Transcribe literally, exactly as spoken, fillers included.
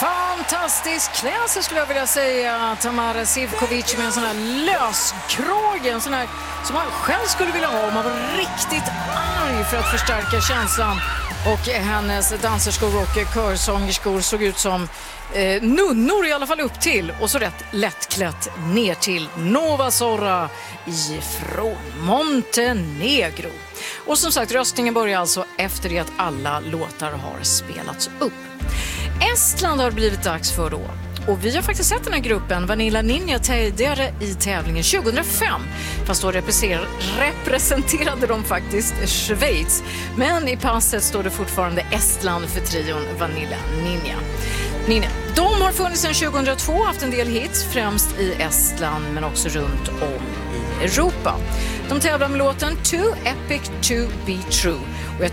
Fantastisk klädsel skulle jag vilja säga. Tamara Sivkovic med en sån här löskrage, en sån här som man själv skulle vilja ha om man var riktigt arg, för att förstärka känslan. Och hennes danserskor och körsångerskor såg ut som eh, nunnor i alla fall upp till, och så rätt lättklätt ner till Nova Zorra ifrån Montenegro. Och som sagt, röstningen börjar alltså efter det att alla låtar har spelats upp. Estland har blivit dags för då. Och vi har faktiskt sett den här gruppen Vanilla Ninja tidigare i tävlingen tjugohundrafem. Fast då representerade de faktiskt Schweiz. Men i passet står det fortfarande Estland för trion Vanilla Ninja. Ninja. De har funnits sedan tjugohundratvå, haft en del hits, främst i Estland men också runt om i Europa. De tävlar med låten Too Epic to be True.